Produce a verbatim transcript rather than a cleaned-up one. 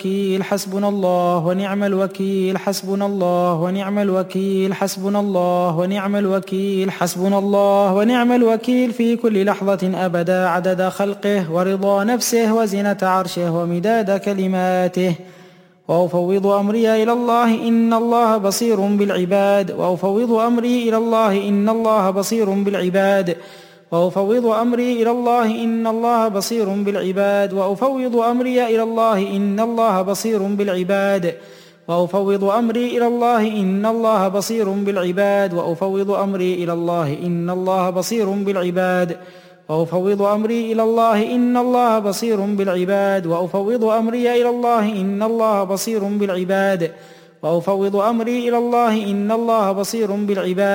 الوكيل حسبنا الله ونعم الوكيل حسبنا الله ونعم الوكيل حسبنا الله ونعم الوكيل حسبنا الله ونعم الوكيل في كل لحظة أبدا عدد خلقه ورضا نفسه وزنة عرشه ومداد كلماته. وأفوض أمري إلى الله إن الله بصير بالعباد وأفوض أمري إلى الله إن الله بصير بالعباد وأفوض أمري إلى الله إن الله بصير بالعباد وأفوض أمري إلى الله إن الله بصير بالعباد وأفوض أمري إلى الله إن الله بصير بالعباد وأفوض أمري إلى الله إن الله بصير بالعباد وأفوض أمري إلى الله إن الله بصير بالعباد وأفوض أمري إلى الله إن الله بصير بالعباد وأفوض أمري إلى الله إن الله بصير بالعباد